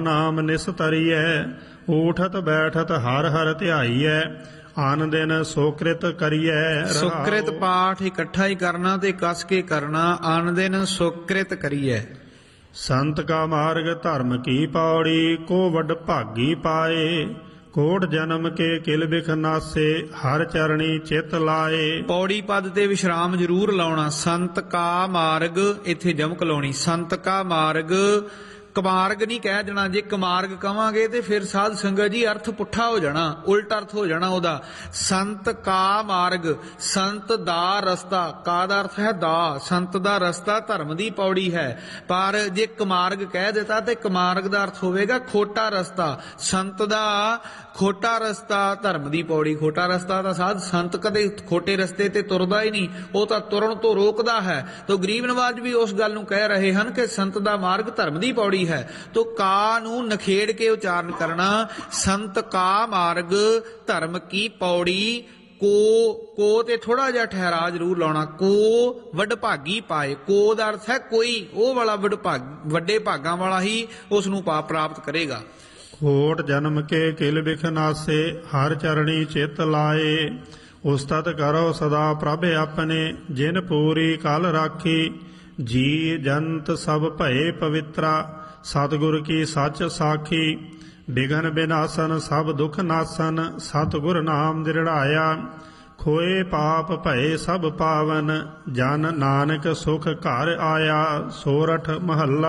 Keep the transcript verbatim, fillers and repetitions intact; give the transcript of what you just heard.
ਨਾਮ ਨਿਸਤਰੀਐ, ਊਠਤ ਬੈਠਤ ਹਰ ਹਰ ਧਿਆਈਐ, ਆਨ ਦਿਨ ਸੁਕ੍ਰਿਤ ਕਰੀਐ। ਸੁਕ੍ਰਿਤ ਪਾਠ ਇਕੱਠਾ ਹੀ ਕਰਨਾ ਤੇ ਕਸ ਕੇ ਕਰਨਾ, ਆਨ ਦਿਨ ਸੁਕ੍ਰਿਤ ਕਰੀਐ। ਸੰਤ ਕਾ ਮਾਰਗ ਧਰਮ ਕੀ ਪੌੜੀ, ਕੋ ਵੱਡ ਭਾਗੀ ਪਾਏ, ਕੋਟ ਜਨਮ ਕੇ ਕਿਲ ਬਿਖ ਨਾਸੇ, ਹਰ ਚਰਣੀ ਚਿਤ ਲਾਏ। ਪੌੜੀ ਪਦ ਤੇ ਵਿਸ਼ਰਾਮ ਜ਼ਰੂਰ ਲਾਉਣਾ। ਸੰਤ ਕਾ ਮਾਰਗ ਇੱਥੇ ਜਮਕ ਲਾਉਣੀ। ਸੰਤ ਕਾ ਮਾਰਗ, ਕਮਾਰਗ ਨਹੀਂ ਕਹਿ ਦੇਣਾ। ਜੇ ਕਮਾਰਗ ਕਵਾਂਗੇ ਤੇ ਫਿਰ ਸਾਧ ਸੰਗਤ ਜੀ ਅਰਥ ਪੁੱਠਾ ਹੋ ਜਾਣਾ, ਉਲਟ ਅਰਥ ਹੋ ਜਾਣਾ ਉਹਦਾ। ਸੰਤ ਕਾ ਮਾਰਗ, ਸੰਤ ਦਾ ਰਸਤਾ, ਕਾ ਦਾ ਅਰਥ ਹੈ ਦਾ, ਸੰਤ ਦਾ ਰਸਤਾ ਧਰਮ ਦੀ ਪੌੜੀ ਹੈ। ਪਰ ਜੇ ਕਮਾਰਗ ਕਹਿ ਦਿੱਤਾ ਤੇ ਕਮਾਰਗ ਦਾ ਅਰਥ ਹੋਵੇਗਾ ਖੋਟਾ ਰਸਤਾ। ਸੰਤ ਦਾ ਖੋਟਾ ਰਸਤਾ ਧਰਮ ਦੀ ਪੌੜੀ। ਖੋਟਾ ਰਸਤਾ ਤਾਂ ਸਾਧ ਸੰਤ ਕਦੇ ਖੋਟੇ ਰਸਤੇ ਤੇ ਤੁਰਦਾ ਹੀ ਨਹੀਂ, ਉਹ ਤਾਂ ਤੁਰਨ ਤੋਂ ਰੋਕਦਾ ਹੈ। ਤਾਂ ਗਰੀਬ ਨਵਾਜ ਵੀ ਉਸ ਗੱਲ ਨੂੰ ਕਹਿ ਰਹੇ ਹਨ ਕਿ ਸੰਤ ਦਾ ਮਾਰਗ ਧਰਮ ਦੀ ਪੌੜੀ ਹੈ। ਤੋ ਕਾ ਨੂੰ ਨਖੇੜ ਕੇ ਉਚਾਰਨ ਕਰਨਾ। ਸੰਤ ਕਾ ਮਾਰਗ ਧਰਮ ਕੀ ਪੌੜੀ, ਕੋ ਕੋ ਤੇ ਥੋੜਾ ਜਿਹਾ ਠਹਿਰਾ ਜ਼ਰੂਰ ਲਾਉਣਾ। ਕੋ ਵੱਡ ਭਾਗੀ ਪਾਏ, ਕੋ ਦਾ ਅਰਥ ਹੈ ਕੋਈ, ਉਹ ਵਾਲਾ ਵੱਡ ਭਾਗ, ਵੱਡੇ ਭਾਗਾਂ ਵਾਲਾ ਹੀ ਉਸ ਨੂੰ ਪਾਪ ਪ੍ਰਾਪਤ ਕਰੇਗਾ। ਕੋਟ ਜਨਮ ਕੇ ਕਿਲ ਬਿਖ ਨਾਸੇ, ਹਰ ਚਰਣੀ ਚਿਤ ਲਾਏ, ਉਸਤਤ ਕਰੋ ਸਦਾ ਪ੍ਰਭ ਆਪਣੇ, ਜਿਨ ਪੂਰੀ ਕਲ ਰਾਖੀ, ਜੀ ਜੰਤ ਸਭ ਭਏ ਪਵਿੱਤਰਾ, ਸਤਿਗੁਰ ਕੀ ਸੱਚ ਸਾਖੀ, ਬਿਘਨ ਬਿਨਾਸਨ ਸਭ ਦੁਖ ਨਾਸਨ, ਸਤਿਗੁਰ ਨਾਮ ਦਿਰੜਾਇਆ, ਖੋਏ ਪਾਪ ਭਏ ਸਭ ਪਾਵਨ, ਜਨ ਨਾਨਕ ਸੁਖ ਘਰ ਆਇਆ। ਸੋਰਠ ਮਹੱਲਾ